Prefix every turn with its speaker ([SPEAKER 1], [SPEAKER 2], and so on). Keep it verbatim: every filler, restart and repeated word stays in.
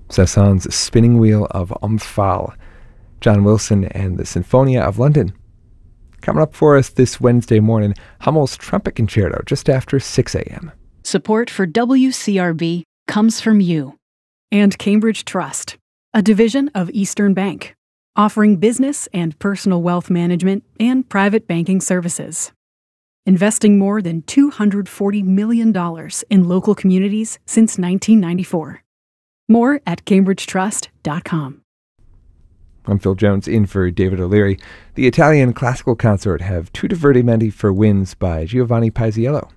[SPEAKER 1] Saint-Saëns' Spinning Wheel of Omphale, John Wilson and the Sinfonia of London. Coming up for us this Wednesday morning, Hummel's Trumpet Concerto just after six a.m.
[SPEAKER 2] Support for W C R B comes from you and Cambridge Trust, a division of Eastern Bank, offering business and personal wealth management and private banking services. Investing more than two hundred forty million dollars in local communities since nineteen ninety-four. More at cambridge trust dot com.
[SPEAKER 1] I'm Phil Jones, in for David O'Leary. The Italian Classical Consort have two divertimenti for winds by Giovanni Paisiello.